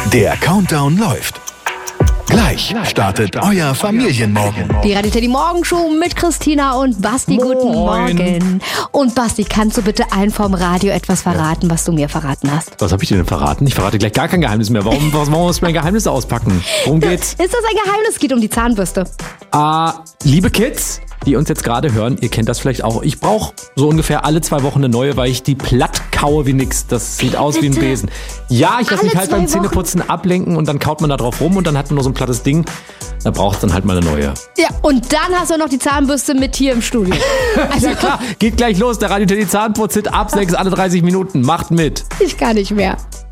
Der Countdown läuft. Gleich startet euer Familienmorgen. Die Radio Teddy Morgenshow mit Christina und Basti. Guten Morgen. Und Basti, kannst du bitte allen vom Radio etwas verraten, was du mir verraten hast? Was habe ich dir denn verraten? Ich verrate gleich gar kein Geheimnis mehr. Warum muss mein Geheimnis auspacken? Worum geht's? Ist das ein Geheimnis? Es geht um die Zahnbürste. Liebe Kids, die uns jetzt gerade hören, ihr kennt das vielleicht auch. Ich brauche so ungefähr alle 2 Wochen eine neue, weil ich die platt kaue wie nix. Das sieht aus wie ein Besen. Ja, ich lasse mich halt beim Zähneputzen ablenken und dann kaut man da drauf rum und dann hat man nur so ein plattes Ding. Da braucht es dann halt mal eine neue. Ja, und dann hast du noch die Zahnbürste mit hier im Studio. Also, ja klar, geht gleich los. Der Radio Teddy Zahnputz-Hit ab 6 alle 30 Minuten. Macht mit. Ich kann nicht mehr.